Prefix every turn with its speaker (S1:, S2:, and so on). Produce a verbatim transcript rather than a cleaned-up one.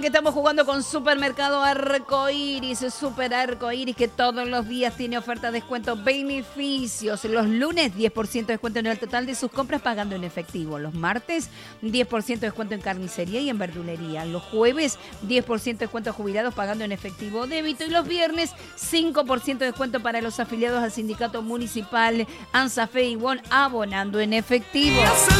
S1: estamos jugando con Supermercado Arcoiris, Super Arcoiris, que todos los días tiene ofertas, descuentos, beneficios. Los lunes, diez por ciento de descuento en el total de sus compras pagando en efectivo. Los martes, diez por ciento de descuento en carnicería y en verdulería. Los jueves, diez por ciento de descuento a jubilados pagando en efectivo o débito. Y los viernes, cinco por ciento de descuento para los afiliados al sindicato municipal ANSAFE y WON abonando en efectivo.